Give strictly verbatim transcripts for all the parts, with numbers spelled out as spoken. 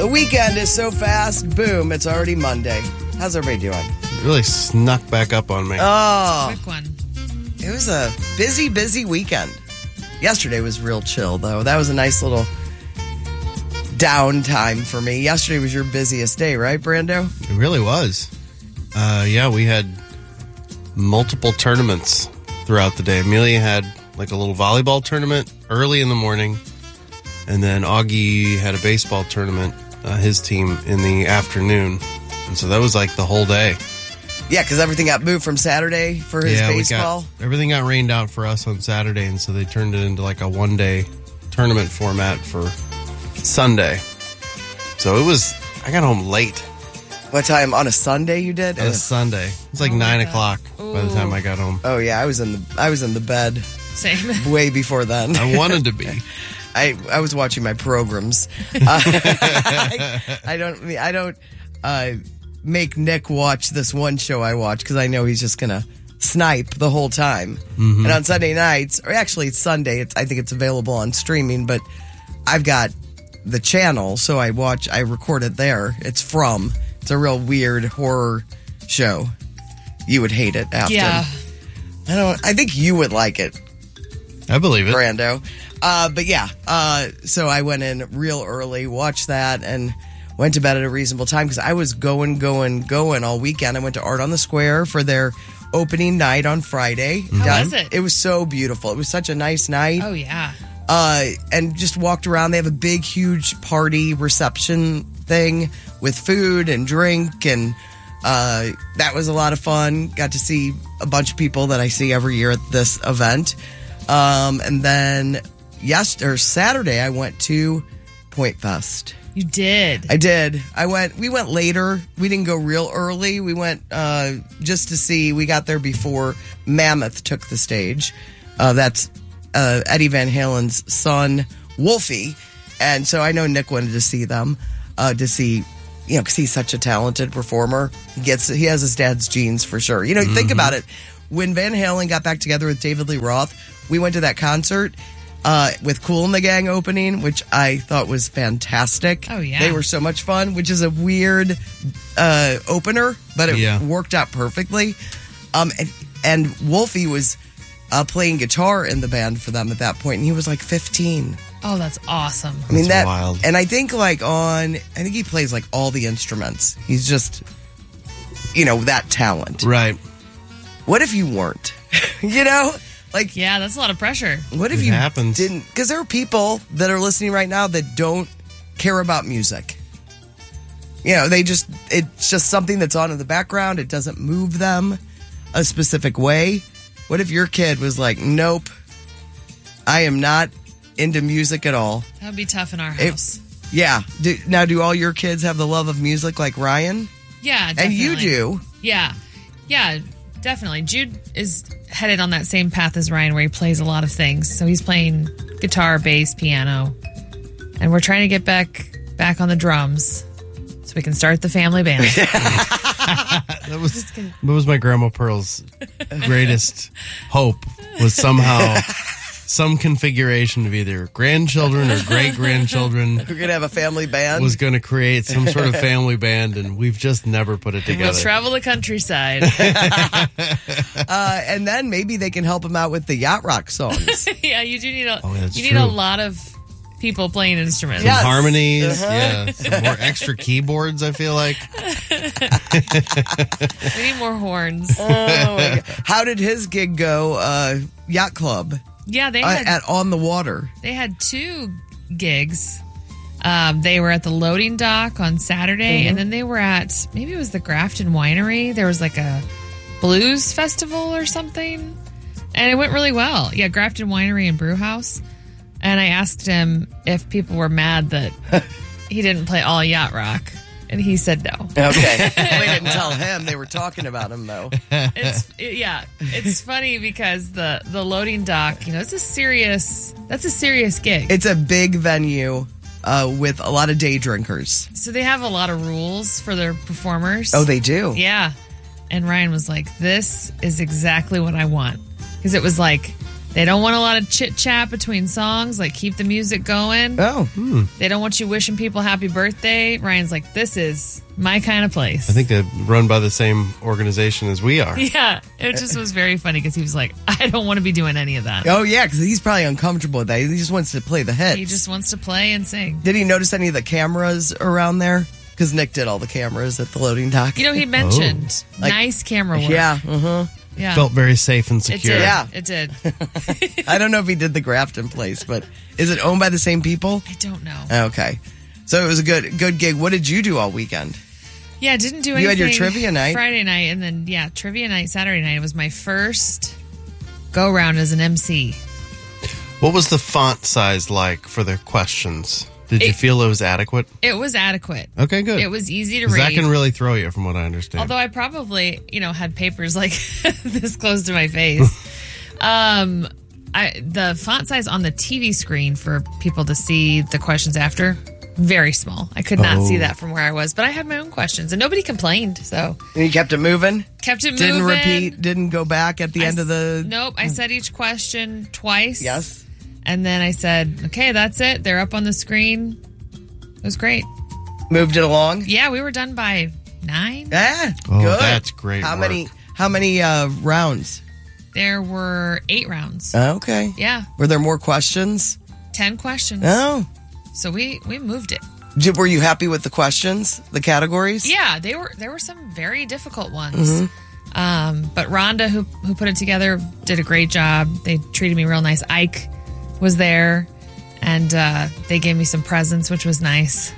The weekend is so fast. Boom, it's already Monday. How's everybody doing? It really snuck back up on me. Oh, Quick one. it was a busy, busy weekend. Yesterday was real chill, though. That was a nice little downtime for me. Yesterday was your busiest day, right, Brando? It really was. Uh, yeah, we had multiple tournaments throughout the day. Amelia had like a little volleyball tournament early in the morning, and then Augie had a baseball tournament, uh, his team, in the afternoon. And so that was like the whole day. Yeah, because everything got moved from Saturday for his yeah, baseball. We got, everything got rained out for us on Saturday, and so they turned it into like a one-day tournament format for Sunday. So it was, I got home late. What time? On a Sunday you did? On a Sunday. It was like Oh nine my God. o'clock by the time I got home. Oh, yeah, I was in the I was in the bed Same. way before then. I wanted to be. I, I was watching my programs. Uh, I, I don't I don't uh, make Nick watch this one show I watch because I know he's just gonna snipe the whole time. Mm-hmm. And on Sunday nights, or actually it's Sunday, it's, I think it's available on streaming, but I've got the channel, so I watch. I record it there. It's From. It's a real weird horror show. You would hate it, Afton. Yeah. I don't. I think you would like it, I believe it. Brando. Uh, but yeah, uh, so I went in real early, watched that, and went to bed at a reasonable time because I was going, going, going all weekend. I went to Art on the Square for their opening night on Friday. How was it? It was so beautiful. It was such a nice night. Oh, yeah. Uh, and just walked around. They have a big, huge party reception thing with food and drink, and uh, that was a lot of fun. Got to see a bunch of people that I see every year at this event. Um, and then yes, or Saturday, I went to Point Fest. You did. I did. I went. We went later. We didn't go real early. We went uh, just to see. We got there before Mammoth took the stage. Uh, that's uh, Eddie Van Halen's son, Wolfie, and so I know Nick wanted to see them uh, to see, you know, because he's such a talented performer. He gets. He has his dad's genes for sure. You know, think about it. When Van Halen got back together with David Lee Roth, we went to that concert. Uh, with Kool and the Gang opening, which I thought was fantastic. Oh, yeah. They were so much fun, which is a weird uh, opener, but it Yeah. worked out perfectly. Um, and, and Wolfie was uh, playing guitar in the band for them at that point, and he was like fifteen. Oh, that's awesome. I mean, That's that, wild. and I think like on, I think he plays like all the instruments. He's just, you know, that talent. Right. What if you weren't? You know? Like, Yeah, that's a lot of pressure. what if It you happens. didn't? Because there are people that are listening right now that don't care about music. You know, they just, it's just something that's on in the background. It doesn't move them a specific way. What if your kid was like, nope, I am not into music at all? That would be tough in our It- house. Yeah. Do, now, do all your kids have the love of music like Ryan? Yeah, And definitely. you do. Yeah. Yeah, definitely. Jude is headed on that same path as Ryan where he plays a lot of things. So he's playing guitar, bass, piano. And we're trying to get back back on the drums so we can start the family band. That was that was my grandma Pearl's greatest hope, was somehow some configuration of either grandchildren or great grandchildren We're going to have a family band. was going to create some sort of family band, and we've just never put it We'll together. travel the countryside. uh, and then maybe they can help him out with the yacht rock songs. Yeah, you do need a Oh, that's you need a true. lot of people playing instruments. Yes. Harmonies, Uh-huh. yeah, some more extra keyboards. I feel like We need more horns. Oh my God. How did his gig go? Uh, yacht Club Yeah, they uh, had at On the Water. they had two gigs. Um, they were at the loading dock on Saturday, and then they were at maybe it was the Grafton Winery. There was like a blues festival or something, and it went really well. Yeah, Grafton Winery and Brew House. And I asked him if people were mad that he didn't play all yacht rock, and he said no. Okay. They didn't tell him. They were talking about him, though. It's it, yeah, it's funny because the the loading dock, you know, it's a serious that's a serious gig. It's a big venue uh, with a lot of day drinkers. So they have a lot of rules for their performers. Oh, they do? Yeah. And Ryan was like, this is exactly what I want. Because it was like They don't want a lot of chit chat between songs. Like, keep the music going. Oh, Hmm. They don't want you wishing people happy birthday. Ryan's like, this is my kind of place. I think they're run by the same organization as we are. Yeah, it just was very funny because he was like, I don't want to be doing any of that. oh yeah, because he's probably uncomfortable with that. He just wants to play the hits. He just wants to play and sing. Did he notice any of the cameras around there? Because Nick did all the cameras at the loading dock. You know, he mentioned Like- nice camera work. yeah, uh-huh. yeah. Felt very safe and it secure. did. Yeah. It did. I don't know if he did the Grafton place, but is it owned by the same people? I don't know. Okay. So it was a good good gig. What did you do all weekend? Yeah, didn't do anything. You had your trivia night. Friday night, and then, yeah, trivia night Saturday night. It was my first go-round as an M C. What was the font size like for the questions? Did you It- feel it was adequate? It was adequate. Okay, good. It was easy to 'Cause read. that can really throw you, from what I understand. Although I probably, you know, had papers like this close to my face. um, I the font size on the T V screen for people to see the questions after, very small. I could not Oh. see that from where I was, but I had my own questions and nobody complained, so And you kept it moving? kept it Didn't moving. repeat? Didn't go back at the I end of the... s- Nope, I said each question twice. Yes. And then I said, okay, that's it. They're up on the screen. It was great. Moved it along? Yeah, we were done by nine. Ah, Oh, good. that's great How work. many How many uh, rounds? There were eight rounds. Okay. Yeah, Were there more questions? ten questions. Oh. So we we moved it. Did- Were you happy with the questions, the categories? Yeah, they were. There were some very difficult ones. Um, but Rhonda, who who put it together, did a great job. They treated me real nice. Ike was there, and uh, they gave me some presents, which was nice.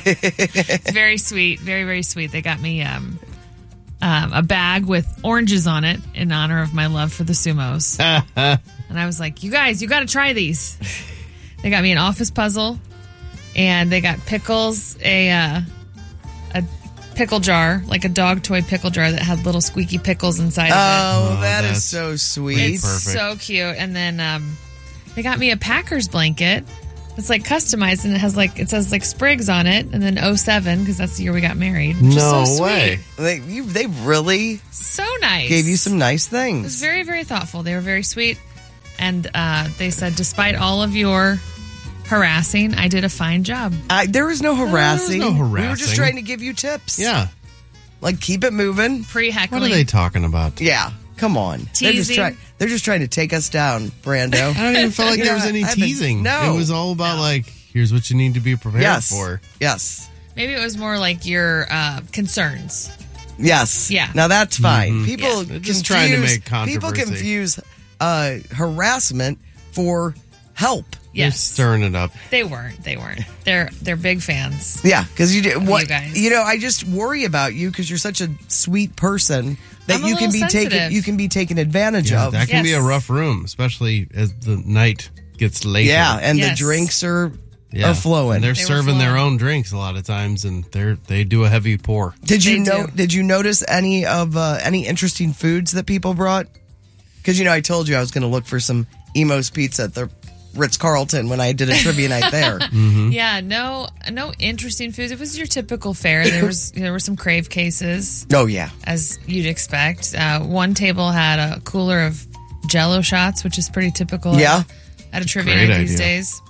Very sweet, very very sweet. They got me um, um, a bag with oranges on it in honor of my love for the sumos. And I was like, "You guys, you got to try these." They got me an office puzzle, and they got pickles, a uh, a pickle jar, like a dog toy pickle jar that had little squeaky pickles inside of Oh, Oh, that is that's so it. sweet. It's perfect. so cute. And then um, they got me a Packers blanket. It's like customized, and it has like it says like Sprigs on it, and then oh seven because that's the year we got married. Which is No so sweet. way. They, you, they really So nice. gave you some nice It was things. very, very thoughtful. They were very sweet. And uh, they said, despite all of your harassing, I did a fine job. I, there was no harassing. no We were just harassing. trying to give you tips. Yeah. Like, keep it moving. Pre What heckling. are they talking about? Yeah. Come on. They're just, Teasing. try, they're just trying to take us down, Brando. I don't even feel like there was Yeah, any I haven't- teasing. no. It was all about, like, here's what you need to be prepared yes. for. Yes. Maybe it was more like your uh, concerns. Yes. Yeah. Now that's fine. People Yeah. They're confuse, just trying to make people controversy. confuse uh, harassment for help. They're Yes. stirring it up. They weren't. They weren't. They're they're big fans. Yeah, because you did what you guys. you know. I just worry about you because you're such a sweet person that I'm a you can be little taken sensitive. you can be taken advantage Yeah, of. that can be a Yes. rough room, especially as the night gets later. Yeah, and Yes. the drinks are Yeah. are flowing. And they're They were serving their flowing. own drinks a lot of times, and they're they do a heavy pour. Did you They know? do. Did you notice any of uh, any interesting foods that people brought? Because you know, I told you I was going to look for some Emo's Pizza at the Ritz Carlton when I did a trivia night there. Yeah. No. No interesting foods. It was your typical fare. There was there were some crave cases, Oh yeah, as you'd expect. Uh, one table had a cooler of Jello shots, which is pretty typical. at Yeah. a- At a trivia Great night these idea. days.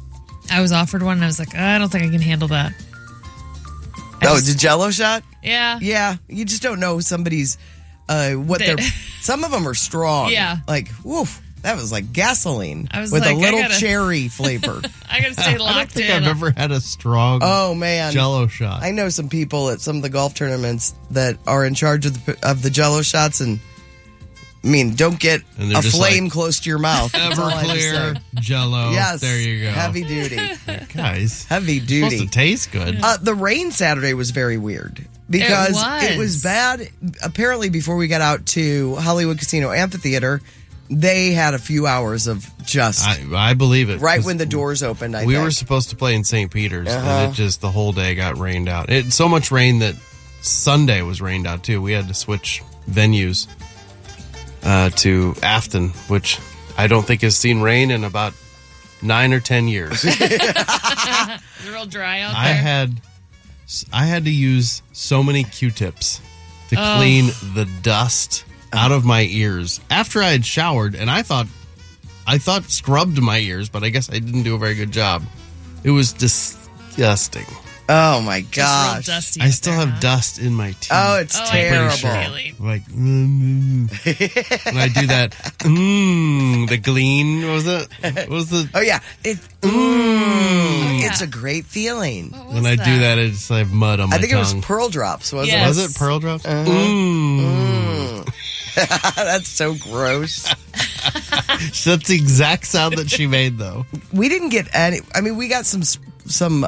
I was offered one, and I was like, I don't think I can handle that. I oh, just- the Jello shot. yeah. Yeah, you just don't know somebody's uh, what They- they're. Some of them are strong. Yeah. like woof. That was like gasoline I was with like, a I little gotta- cherry flavor. I gotta stay I don't locked think in. I've ever had a strong Oh man, Jello shot. I know some people at some of the golf tournaments that are in charge of the of the Jello shots, and I mean, don't get And they're a just flame like, close to your mouth. That's all I have to Everclear say. Jello. Yes, There you go. Heavy duty, Guys, heavy it's supposed duty. to taste good. Uh, the rain Saturday was very weird because It was. was bad. Apparently, before we got out to Hollywood Casino Amphitheater, they had a few hours of just I, I believe it. right 'cause when the doors opened. I we think. were supposed to play in Saint Peter's, Uh-huh. and it just the whole day got rained out. It so much rain that Sunday was rained out too. We had to switch venues uh, to Afton, which I don't think has seen rain in about nine or ten years. It's real dry out there. I had I had to use so many Q-tips to Oh. clean the dust out of my ears after I had showered, and I thought I thought scrubbed my ears, but I guess I didn't do a very good job. It was disgusting. Oh my Just real gosh. dusty I up still there, have huh? dust in my teeth. Oh, it's Oh, I know terrible. the feeling. Like, mm, when I do that, mm, the glean, what was it? What was the, Oh yeah. It, mm, yeah. It's a great feeling. What was when I do that, I just have mud on my I think tongue. it was Pearl Drops, wasn't Yes. Was it Pearl Drops? Mm. it? That's so gross. That's the exact sound that she made, though. We didn't get any. I mean, we got some some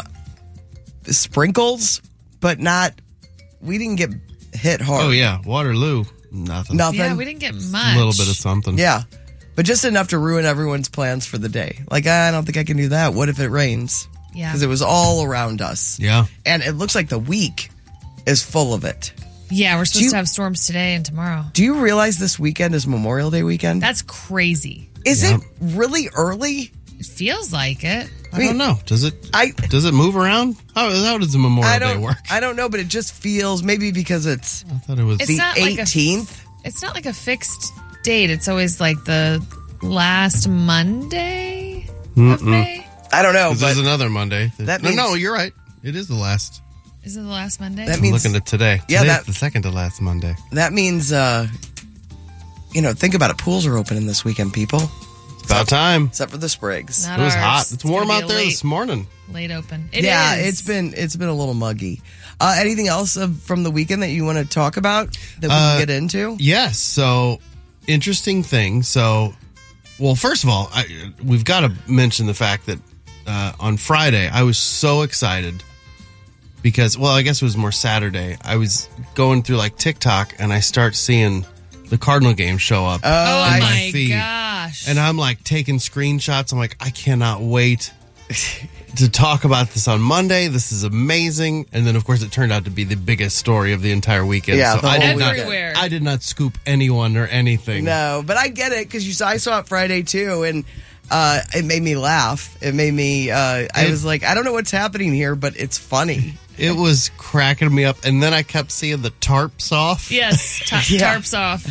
sprinkles, but not. We didn't get hit hard. Oh, yeah. Waterloo. Nothing. Nothing. Yeah, we didn't get much. A little bit of something. Yeah, but just enough to ruin everyone's plans for the day. Like, I don't think I can do that. What if it rains? Yeah. Because it was all around us. Yeah. And it looks like the week is full of it. Yeah, we're supposed you- to have storms today and tomorrow. Do you realize this weekend is Memorial Day weekend? That's crazy. Is Yeah. it really early? It feels like it. I don't know. Does it I Does it move around? How, how does the Memorial I Day don't work? I don't know, but it just feels maybe because it's I thought it was. It's the not like a- eighteenth. It's not like a fixed date. It's always like the last Monday of May. I don't know, 'cause but there's another Monday. That no, means- no, you're right. It is the last. Is it the last Monday? That I'm means looking at today. Yeah, Today's that- the second to last Monday. that means uh you know, think about it. Pools are opening this weekend, people. About time. Except for the Sprigs. Not It was ours. hot. It's warm gonna out be a there late, this morning. late open. It yeah, is. it's been it's been a little muggy. Uh, anything else of, from the weekend that you want to talk about that we Uh, can get into? Yes. So, interesting thing. So, well, first of all, I, we've got to mention the fact that uh, on Friday, I was so excited because, well, I guess it was more Saturday. I was going through like TikTok and I start seeing the Cardinal game show up. Oh in my feed. gosh. And I'm like taking screenshots. I'm like, I cannot wait to talk about this on Monday. This is amazing. And then, of course, it turned out to be the biggest story of the entire weekend. Yeah, so the I whole did not, Everywhere. I did not scoop anyone or anything. No, but I get it because you saw I saw it Friday too, and uh, it made me laugh. It made me. Uh, I It- was like, I don't know what's happening here, but it's funny. It was cracking me up. And then I kept seeing the tarps off. Yes, ta- Yeah. tarps off.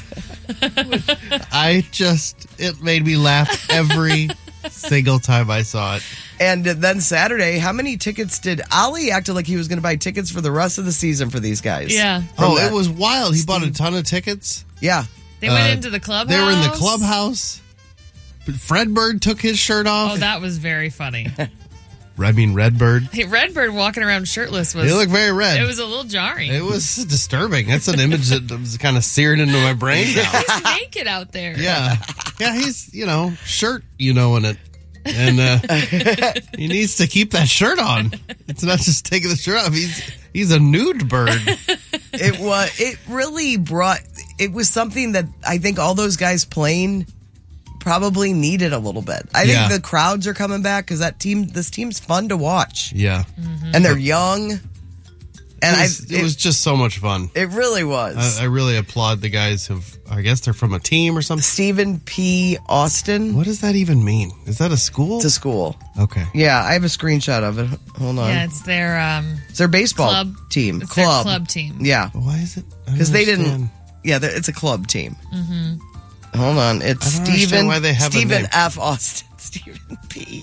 I just, it made me laugh every single time I saw it. And then Saturday, how many tickets did Ollie acted like he was going to buy tickets for the rest of the season for these guys? Yeah. From Oh, that- it was wild. He bought a ton of tickets. Yeah. They went Uh, into the clubhouse. They were in the clubhouse. But Fredbird took his shirt off. Oh, that was very funny. I mean, Redbird. Hey, Redbird walking around shirtless was. They look very red. It was a little jarring. It was disturbing. That's an image that was kind of seared into my brain now. He's naked out there. Yeah. Yeah, he's, you know, shirt, you know, in it. And uh, he needs to keep that shirt on. It's not just taking the shirt off. He's he's a nude bird. It was. It really brought. It was something that I think all those guys playing probably needed a little bit. I Yeah. think the crowds are coming back because that team. This team's fun to watch, Yeah. and they're young. And It was, I, it was just so much fun. It really was. I, I really applaud the guys who've, I guess they're from a team or something. Stephen P. Austin What does that even mean? Is that a school? to school. Okay. Yeah, I have a screenshot of it. Hold on. Yeah, it's their um, It's their baseball club team. It's club. their club team. Yeah, Why is it? I don't because they didn't. understand. Yeah, they're- it's a club team. Mm-hmm. Hold on. It's I don't understand Stephen. why they have a Stephen name. F. Austin. Stephen P.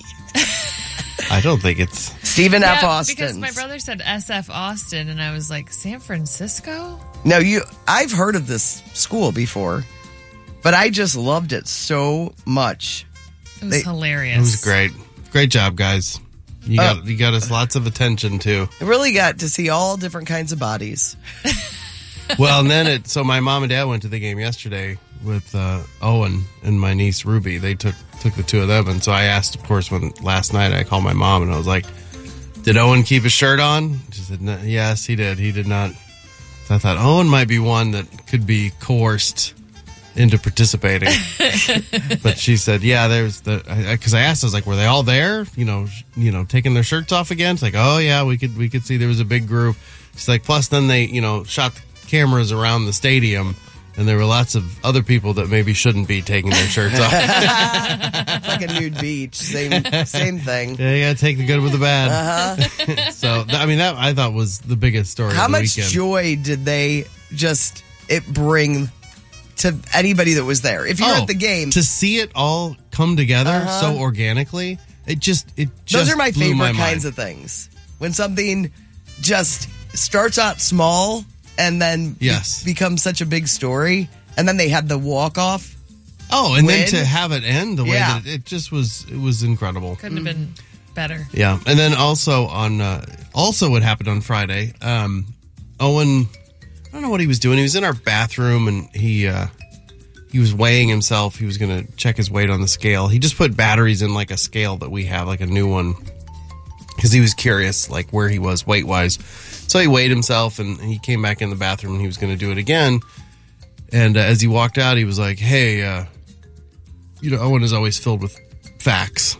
I don't think it's. Stephen F. Yeah, Austin. because my brother said S F Austin, and I was like, San Francisco? No, you. I've heard of this school before, but I just loved it so much. It was They- hilarious. It was great. Great job, guys. You Uh, got you got us lots of attention too. I really got to see all different kinds of bodies. Well, and then it. So my mom and dad went to the game yesterday with uh, Owen and my niece Ruby. They took took the two of them, and so I asked, of course, when last night I called my mom and I was like, "Did Owen keep his shirt on?" She said, no, "Yes, he did. He did not." So I thought Owen might be one that could be coerced into participating, but she said, "Yeah, there's the." Because I, I asked, I was like, "Were they all there? You know, sh- you know, taking their shirts off again?" It's like, "Oh yeah, we could we could see there was a big group." She's like, "Plus, then they you know shot the cameras around the stadium." And there were lots of other people that maybe shouldn't be taking their shirts off. It's like a nude beach. Same same thing. Yeah, you got to take the good with the bad. Uh-huh. So, th- I mean, that I thought was the biggest story How of the much weekend. joy did they just it bring to anybody that was there. If you're Oh, at the game, to see it all come together Uh-huh. so organically, it just it just those are my blew favorite my mind. kinds of things. When something just starts out small and then be- Yes. becomes such a big story, and then they had the walk off. Oh, and win. then to have it end the way Yeah. that it, it just was, it was incredible. Couldn't have been better. Yeah, and then also on uh, also what happened on Friday, um, Owen, I don't know what he was doing. He was in our bathroom and he uh, he was weighing himself. He was going to check his weight on the scale. He just put batteries in like a scale that we have, like a new one, because he was curious like where he was weight wise. So he weighed himself and he came back in the bathroom and he was going to do it again. And uh, as he walked out, he was like, "Hey, uh, you know, Owen is always filled with facts."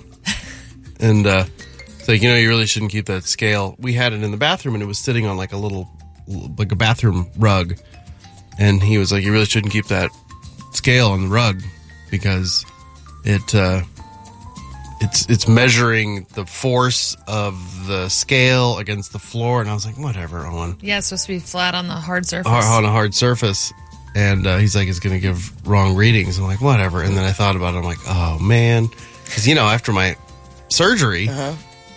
And uh, it's like, you know, you really shouldn't keep that scale. We had it in the bathroom and it was sitting on like a little, like a bathroom rug. And he was like, you really shouldn't keep that scale on the rug because it, uh, it's, it's measuring the force of the scale against the floor. And I was like, whatever, Owen. Yeah, it's supposed to be flat on the hard surface. Hard- on a hard surface. And uh, he's like, it's going to give wrong readings. I'm like, whatever. And then I thought about it. I'm like, oh, man. Because, you know, after my surgery, Uh-huh.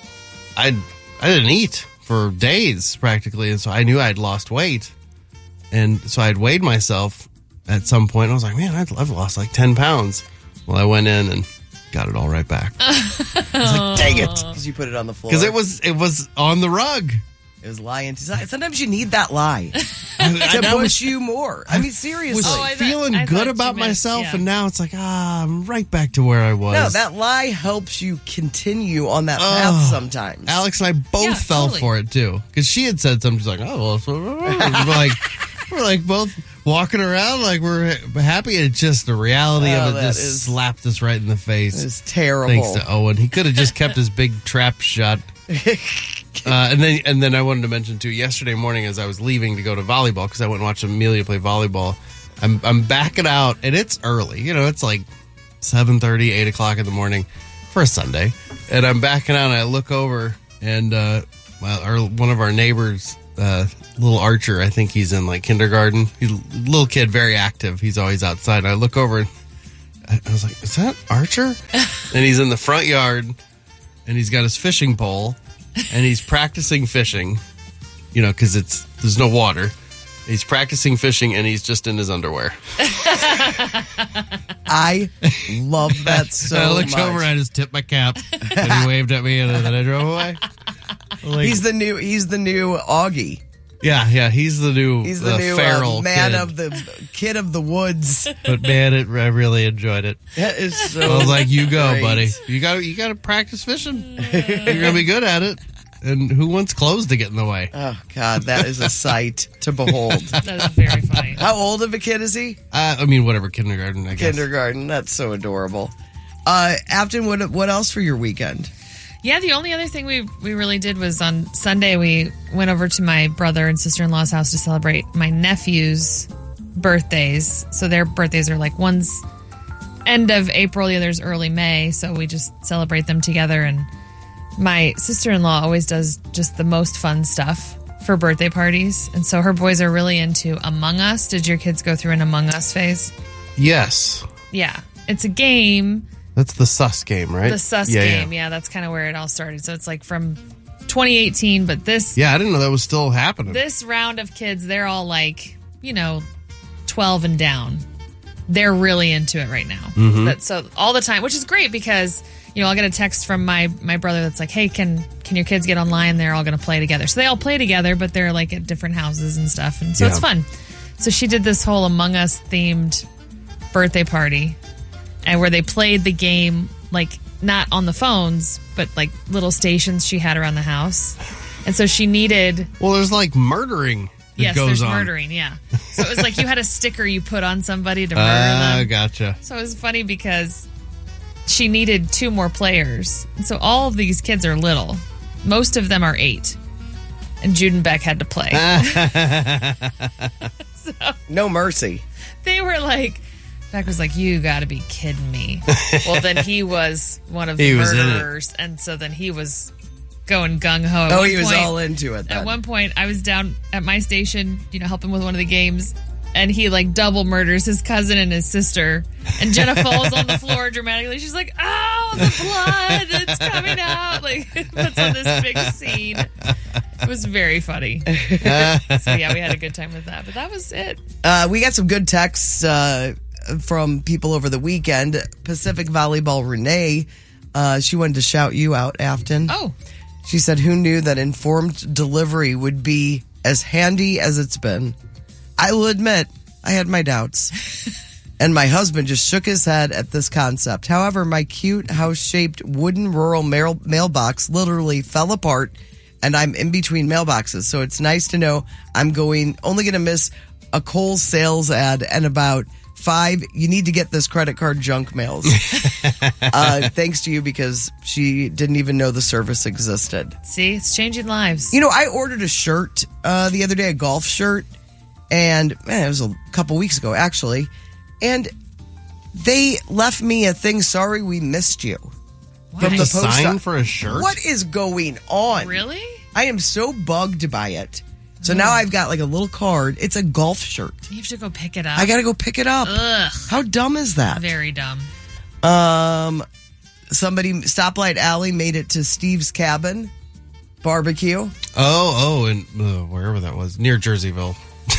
I I didn't eat for days practically, and so I knew I'd lost weight, and so I'd weighed myself at some point. And I was like, man, I've, I've lost like ten pounds. Well, I went in and got it all right back. I was like, dang it, Because you put it on the floor. because it was it was on the rug. It was lying. To, sometimes you need that lie I, to I was, push you more. I mean, seriously. was Oh, I thought- feeling I good thought about you meant- myself, yeah. and now it's like, ah, I'm right back to where I was. No, that lie helps you continue on that Oh. path sometimes. Alex and I both Yeah, fell totally. for it too, because she had said something. She's like, "Oh, well," so, we're like we're like both walking around like we're happy, and it's just the reality Oh, of it that just is- slapped us right in the face. It's terrible. Thanks to Owen, he could have just kept his big trap shut. Uh, and then, and then I wanted to mention too. Yesterday morning, as I was leaving to go to volleyball, because I went and watched Amelia play volleyball, I'm I'm backing out, and it's early. You know, it's like seven thirty, eight o'clock in the morning for a Sunday, and I'm backing out, and I look over, and uh, well, our one of our neighbors, uh, little Archer, I think he's in like kindergarten. He's a little kid, very active. He's always outside. And I look over, and I I was like, "Is that Archer?" And he's in the front yard, and he's got his fishing pole. And he's practicing fishing, you know, because it's there's no water. He's practicing fishing, and he's just in his underwear. I love that so And I looked much. over, I just tipped my cap, and he waved at me, and then I drove away. Like, He's the new. He's the new Augie. yeah, yeah, he's the new, He's the uh, new feral uh, man kid. of the kid of the woods. But man, it, I really enjoyed it. That is so. I was like, "You go, great. buddy. You got you got to practice fishing. You're gonna be good at it." And who wants clothes to get in the way? Oh God, that is a sight to behold. That is very funny. How old of a kid is he? Uh, I mean, whatever, kindergarten, I guess. Kindergarten. That's so adorable. Uh, Afton, what what else for your weekend? Yeah, the only other thing we we really did was on Sunday we went over to my brother and sister-in-law's house to celebrate my nephew's birthdays. So their birthdays are like one's end of April, the other's early May. So we just celebrate them together. And my sister-in-law always does just the most fun stuff for birthday parties. And so her boys are really into Among Us. Did your kids go through an Among Us phase? Yes. Yeah. It's a game. That's the sus game, right? The sus yeah, game, Yeah. yeah, that's kind of where it all started. So it's like from twenty eighteen, but this yeah, I didn't know that was still happening. this round of kids, they're all like, you know, twelve and down. They're really into it right now. Mm-hmm. But so all the time, which is great because you know I'll get a text from my my brother that's like, hey, can can your kids get online? They're all going to play together. So they all play together, but they're like at different houses and stuff, and so Yeah. it's fun. So she did this whole Among Us themed birthday party, and where they played the game like not on the phones, but like little stations she had around the house. And so she needed well, there's like murdering that yes, goes there's on. murdering, yeah. So it was like you had a sticker you put on somebody to murder Ah, them. gotcha. So it was funny because she needed two more players. And so all of these kids are little. Most of them are eight. And Jude and Beck had to play. So No mercy. they were like, Beck was like, you got to be kidding me. Well, then he was one of the He was in it. murderers. And so then he was going gung-ho. At Oh, one he was point- all into it. Then. At one point, I was down at my station, you know, helping with one of the games, and he like double murders his cousin and his sister. And Jenna falls on the floor dramatically. She's like, "Oh, the blood that's coming out!" Like puts on this big scene. It was very funny. So yeah, we had a good time with that. But that was it. Uh, we got some good texts uh, from people over the weekend. Pacific Volleyball Renee, uh, she wanted to shout you out, Afton. Oh. She said, "Who knew that informed delivery would be as handy as it's been? I will admit, I had my doubts." And my husband just shook his head at this concept. However, my cute house-shaped wooden rural mail- mailbox literally fell apart, and I'm in between mailboxes. So it's nice to know I'm going only going to miss a Kohl's sales ad and about five, you need to get this credit card junk mails. uh, thanks to you, because she didn't even know the service existed. See, it's changing lives. You know, I ordered a shirt uh, the other day, a golf shirt, and man, it was a couple weeks ago, actually. And they left me a thing, "Sorry, we missed you." Why? From the A post sign office. for a shirt? What is going on? Really? I am so bugged by it. So now I've got like a little card. It's a golf shirt. You have to go pick it up. I got to go pick it up. Ugh. How dumb is that? Very dumb. Um, somebody, Stoplight Alley, made it to Steve's Cabin barbecue. Oh, oh, and uh, wherever that was, near Jerseyville.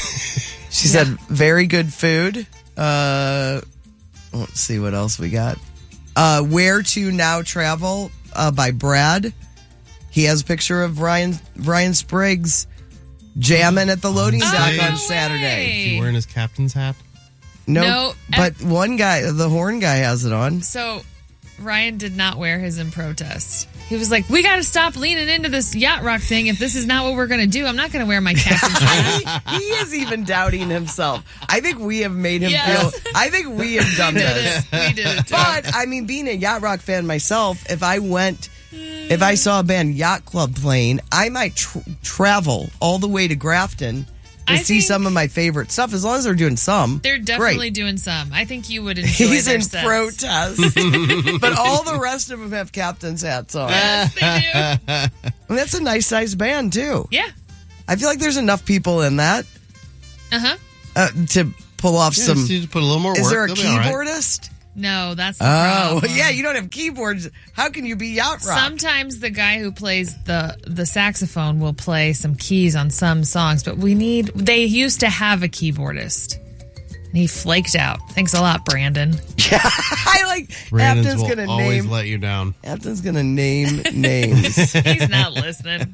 She said, "Very good food." Uh, let's see what else we got. Uh, Where to Now Travel uh, by Brad. He has a picture of Ryan Ryan Spriggs jamming at the loading Oh, dock no on way. Saturday. Is he wearing his captain's hat? No, No, but one guy, the horn guy, has it on. So Ryan did not wear his in protest. He was like, "We got to stop leaning into this yacht rock thing. If this is not what we're going to do, I'm not going to wear my captain's hat." he, he is even doubting himself. I think we have made him Yes. feel. I think we have done We did this. it. We did it too. But I mean, being a yacht rock fan myself, if I went, if I saw a band Yacht Club playing, I might tr- travel all the way to Grafton to I see think- some of my favorite stuff. As long as they're doing some, They're definitely great. doing some. I think you would enjoy He's their in sets. protest, but all the rest of them have captain's hats on. Yes, they do. And that's a nice sized band too. Yeah. I feel like there's enough people in that Uh-huh. uh, to pull off Yeah, some. just need to put a little more Is work. there a They'll be all right. keyboardist? No, that's the Oh, problem. yeah, you don't have keyboards. How can you be yacht rock? Sometimes the guy who plays the the saxophone will play some keys on some songs, but we need they used to have a keyboardist. And he flaked out. Thanks a lot, Brandon. I like Brandon's Afton's will gonna always name. let you down. Afton's gonna name names. He's not listening.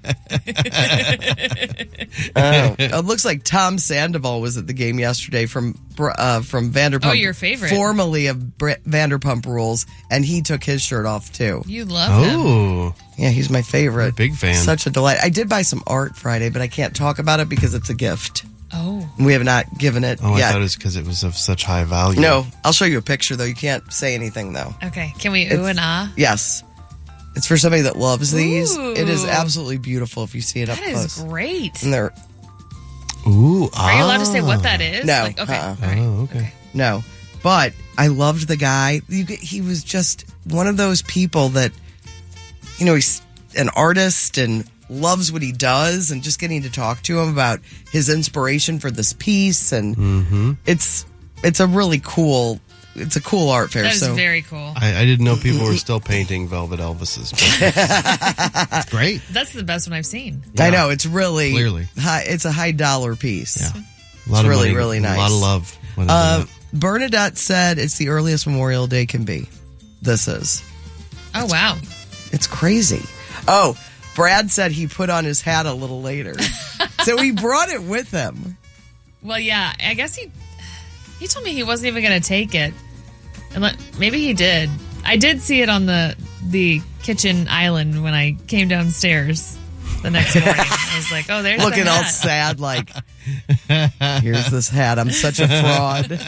Oh, it looks like Tom Sandoval was at the game yesterday from uh, from Vanderpump. Oh, your favorite. formerly of Br- Vanderpump Rules, and he took his shirt off too. You love him. Oh, Yeah, he's my favorite. Big fan. Such a delight. I did buy some art Friday, but I can't talk about it because it's a gift. Oh. We have not given it oh! I yet. thought it was because it was of such high value. No, I'll show you a picture though. You can't say anything though. Okay. Can we ooh and ah? Yes. It's for somebody that loves these. Ooh. It is absolutely beautiful if you see it up That is close. great. And they're Ooh, Are you allowed to say what that is? No, Like, okay. uh-uh. All right. Oh, okay. no, but I loved the guy. You, get- he was just one of those people that, you know, he's an artist and loves what he does, and just getting to talk to him about his inspiration for this piece, and Mm-hmm. it's it's a really cool. It's a cool art fair. That is so very cool. I, I didn't know people were still painting Velvet Elvises. but It's great. That's the best one I've seen. I Yeah. know it's really Clearly. high. It's a high dollar piece. Yeah, a lot of really, money, really A lot nice. of love. went into Uh, that. Bernadette said it's the earliest Memorial Day can be. This is. Oh, wow. It's crazy. Oh, Brad said he put on his hat a little later. So he brought it with him. Well, yeah. I guess he he told me he wasn't even going to take it. And let, maybe he did. I did see it on the the kitchen island when I came downstairs the next morning. I was like, oh, there's Looking the all hat. sad like, here's this hat. I'm such a fraud.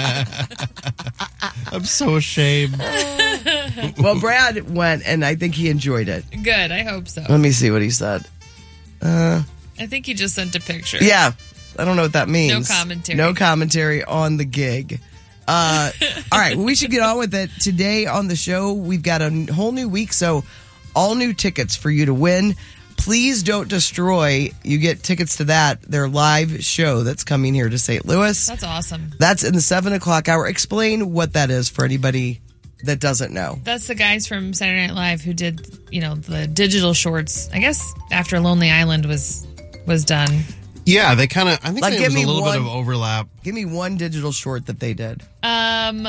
I'm so ashamed. Well, Brad went, and I think he enjoyed it. Good. I hope so. Let me see what he said. I think he just sent a picture. Yeah, I don't know what that means. No commentary. No commentary on the gig. Uh, all right, well, we should get on with it. Today on the show, we've got a whole new week, so all new tickets for you to win. Please Don't Destroy. You get tickets to that, their live show that's coming here to Saint Louis. That's awesome. That's in the seven o'clock hour. Explain what that is for anybody that doesn't know. That's the guys from Saturday Night Live who did, you know, the digital shorts, I guess, after Lonely Island was was done. Yeah, they kind of, I think Like, there give was a me little one- bit of overlap. Give me one digital short that they did. Um,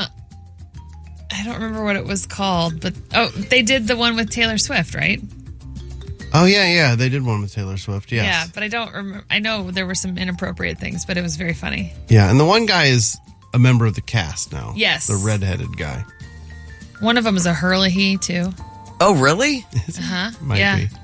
I don't remember what it was called, but, oh, they did the one with Taylor Swift, right? Oh, yeah, yeah. They did one with Taylor Swift, yes. Yeah, but I don't remember. I know there were some inappropriate things, but it was very funny. Yeah, and the one guy is a member of the cast now. Yes. The redheaded guy. One of them is a Hurley, too. Oh, really? Uh-huh. Might yeah. be.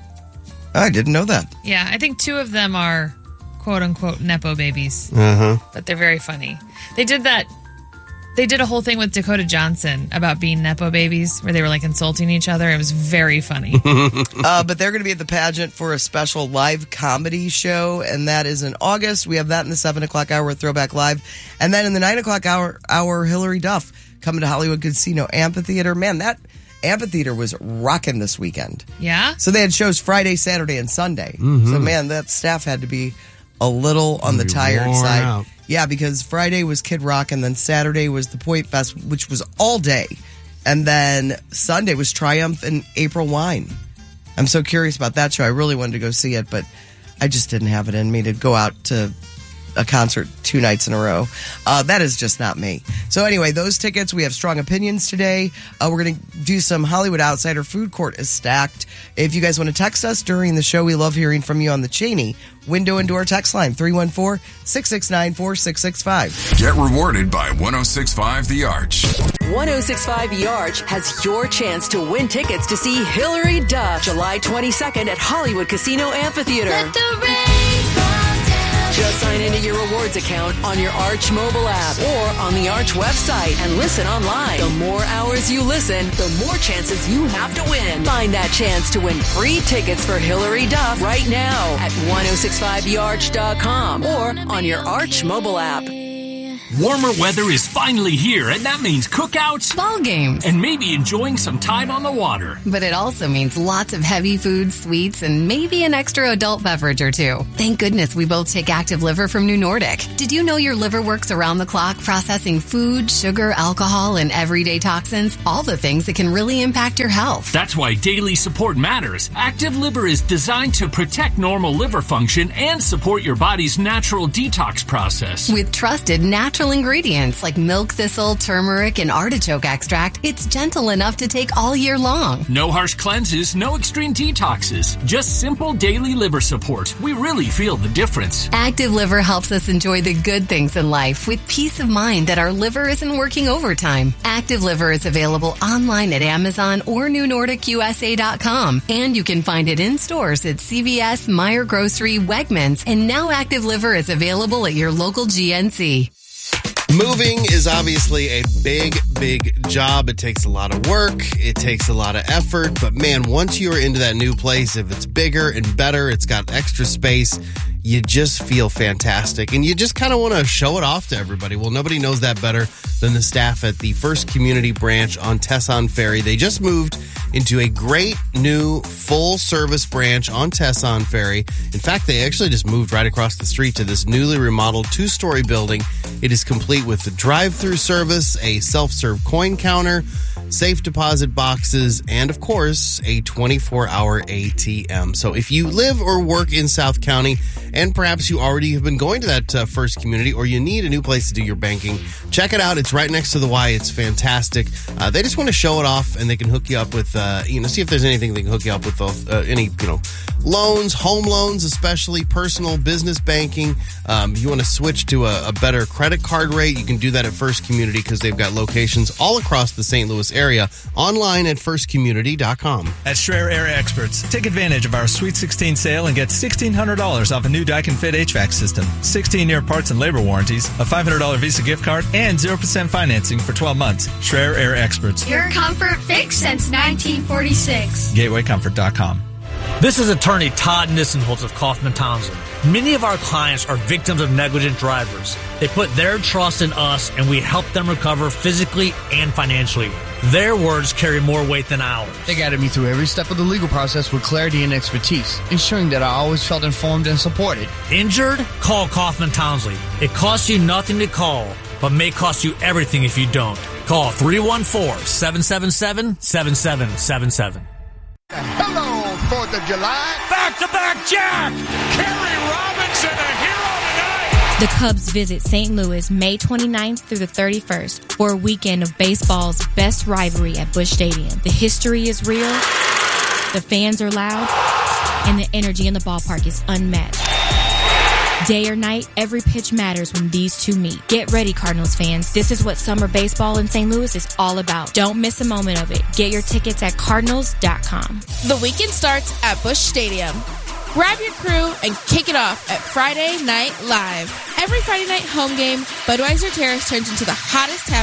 I didn't know that. Yeah, I think two of them are quote-unquote Nepo babies, Uh-huh. but they're very funny. They did that. They did a whole thing with Dakota Johnson about being Nepo babies where they were like insulting each other. It was very funny. uh, but they're going to be at the pageant for a special live comedy show, and that is in August. We have that in the seven o'clock hour with Throwback Live. And then in the nine o'clock hour, hour Hillary Duff coming to Hollywood Casino Amphitheater. Man, that amphitheater was rocking this weekend. Yeah? So they had shows Friday, Saturday, and Sunday. Mm-hmm. So, man, that staff had to be a little on the tired worn side. out. Yeah, because Friday was Kid Rock, and then Saturday was the Point Fest, which was all day. And then Sunday was Triumph and April Wine. I'm so curious about that show. I really wanted to go see it, but I just didn't have it in me to go out to a concert two nights in a row. Uh, that is just not me. So anyway, those tickets, we have strong opinions today. Uh, we're going to do some Hollywood Outsider. Food court is stacked. If you guys want to text us during the show, we love hearing from you on the Cheney window and door text line, three one four, six six nine, four six six five. Get rewarded by one oh six point five The Arch. one oh six point five The Arch has your chance to win tickets to see Hillary Duff July twenty-second at Hollywood Casino Amphitheater. Let the rain fall down. Just sign into your rewards account on your Arch mobile app or on the Arch website and listen online. The more hours you listen, the more chances you have to win. Find that chance to win free tickets for Hillary Duff right now at ten sixty-five the arch dot com or on your Arch mobile app. Warmer weather is finally here, and that means cookouts ball games and maybe enjoying some time on the water. But it also means lots of heavy foods, sweets, and maybe an extra adult beverage or two. Thank goodness we both take Active Liver from New Nordic. Did you know your liver works around the clock processing food, sugar, alcohol, and everyday toxins? All the things that can really impact your health. That's why daily support matters. Active Liver is designed to protect normal liver function and support your body's natural detox process. With trusted natural ingredients like milk thistle, turmeric, and artichoke extract, it's gentle enough to take all year long. No harsh cleanses, no extreme detoxes, just simple daily liver support. We really feel the difference. Active Liver helps us enjoy the good things in life with peace of mind that our liver isn't working overtime. Active Liver is available online at Amazon or new nordic u s a dot com, and you can find it in stores at C V S, Meijer Grocery, Wegmans, and now Active Liver is available at your local G N C. Moving is obviously a big, big job. It takes a lot of work. It takes a lot of effort. But man, once you're into that new place, if it's bigger and better, it's got extra space, you just feel fantastic. And you just kind of want to show it off to everybody. Well, nobody knows that better than the staff at the First Community Branch on Tesson Ferry. They just moved into a great new full-service branch on Tesson Ferry. In fact, they actually just moved right across the street to this newly remodeled two-story building. It is complete with the drive-through service, a self-serve coin counter, safe deposit boxes, and of course, a twenty-four hour A T M. So if you live or work in South County, and perhaps you already have been going to that uh, First Community, or you need a new place to do your banking, check it out. It's right next to the Y. It's fantastic. Uh, they just want to show it off, and they can hook you up with, uh, you know, see if there's anything they can hook you up with, uh, any, you know, loans, home loans, especially personal business banking. Um, you want to switch to a, a better credit card rate, you can do that at First Community because they've got locations all across the Saint Louis area. Online at first community dot com. At Schreier Air Experts, take advantage of our Sweet sixteen sale and get sixteen hundred dollars off a new Daikin Fit H V A C system, sixteen-year parts and labor warranties, a five hundred dollars Visa gift card, and zero percent financing for twelve months. Schreier Air Experts. Your comfort fix since nineteen forty-six. gateway comfort dot com. This is attorney Todd Nissenholtz of Kaufman Townsend. Many of our clients are victims of negligent drivers. They put their trust in us, and we help them recover physically and financially. Their words carry more weight than ours. They guided me through every step of the legal process with clarity and expertise, ensuring that I always felt informed and supported. Injured? Call Kaufman Townsley. It costs you nothing to call, but may cost you everything if you don't. Call three one four, seven seven seven, seven seven seven seven. Hello, fourth of July. Back-to-back Jack. Kerry Robinson, a hero tonight. The Cubs visit Saint Louis May twenty-ninth through the thirty-first for a weekend of baseball's best rivalry at Busch Stadium. The history is real, the fans are loud, and the energy in the ballpark is unmatched. Day or night, every pitch matters when these two meet. Get ready, Cardinals fans. This is what summer baseball in Saint Louis is all about. Don't miss a moment of it. Get your tickets at cardinals dot com. The weekend starts at Busch Stadium. Grab your crew and kick it off at Friday Night Live. Every Friday night home game, Budweiser Terrace turns into the hottest tap